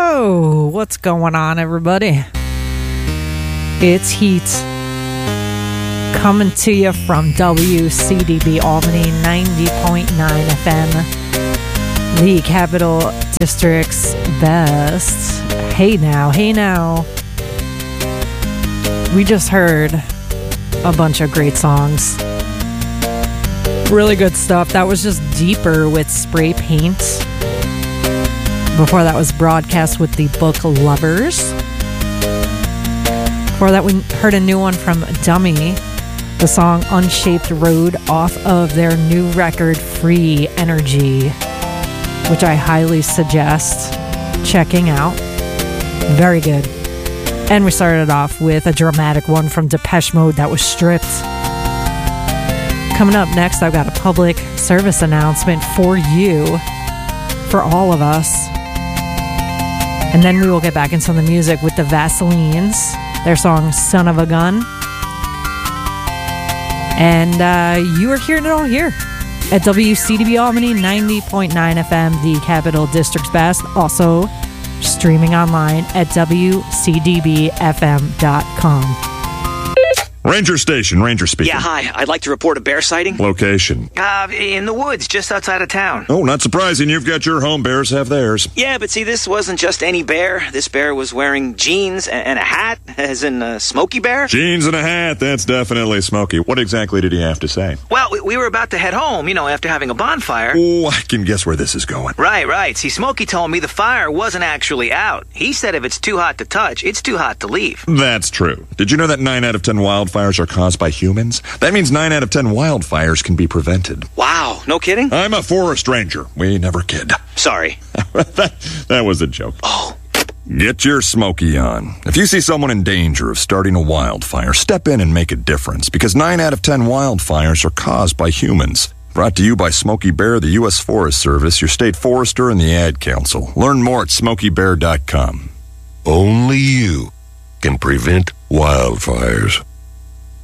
So, what's going on, everybody? It's Heat coming to you from WCDB Albany 90.9 FM, the Capital District's best. Hey now. We just heard a bunch of great songs. Really good stuff. That was just Deeper with Spray Paint. Before that was Broadcast with the Book Lovers. Before that, we heard a new one from Dummy, the song Unshaped Road, off of their new record Free Energy, which I highly suggest checking out. Very good. And we started off with a dramatic one from Depeche Mode that was Stripped. Coming up next, I've got a public service announcement for you, for all of us. And then we will get back into the music with the Vaselines, their song Son of a Gun. And you are hearing it all here at WCDB Albany 90.9 FM, the Capital District's best. Also streaming online at WCDBFM.com. Ranger Station, Ranger speaking. Yeah, hi. I'd like to report a bear sighting. Location? In the woods, just outside of town. Oh, not surprising. You've got your home. Bears have theirs. Yeah, but see, this wasn't just any bear. This bear was wearing jeans and a hat, as in Smokey Bear. Jeans and a hat. That's definitely Smokey. What exactly did he have to say? Well, we were about to head home, after having a bonfire. Oh, I can guess where this is going. Right. See, Smokey told me the fire wasn't actually out. He said if it's too hot to touch, it's too hot to leave. That's true. Did you know that 9 out of 10 wildfires are caused by humans? That means 9 out of 10 wildfires can be prevented. Wow, no kidding? I'm a forest ranger. We never kid. Sorry. that was a joke. Oh. Get your Smokey on. If you see someone in danger of starting a wildfire, step in and make a difference, because 9 out of 10 wildfires are caused by humans. Brought to you by Smokey Bear, the U.S. Forest Service, your state forester, and the Ad Council. Learn more at SmokeyBear.com. Only you can prevent wildfires.